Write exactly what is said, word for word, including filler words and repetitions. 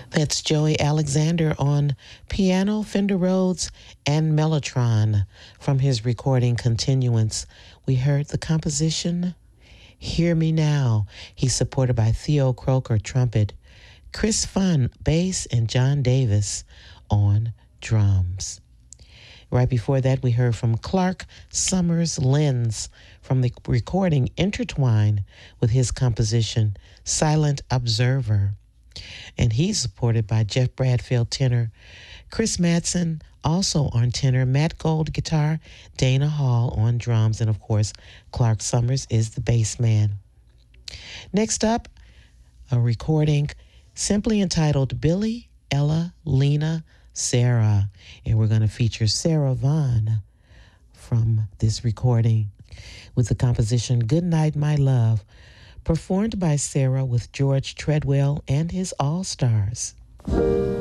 That's Joey Alexander on piano, Fender Rhodes, and Mellotron from his recording Continuance. We heard the composition Hear Me Now. He's supported by Theo Croker, trumpet, Chris Funn, bass, and John Davis on drums. Right before that, we heard from Clark Summers Lenz from the recording Intertwine with his composition Silent Observer. And he's supported by Jeff Bradfield, tenor, Chris Madsen, also on tenor, Matt Gold, guitar, Dana Hall on drums, and of course, Clark Summers is the bass man. Next up, a recording simply entitled Billy, Ella, Lena, Sarah. And we're going to feature Sarah Vaughan from this recording with the composition Good Night, My Love, performed by Sarah with George Treadwell and his All-Stars.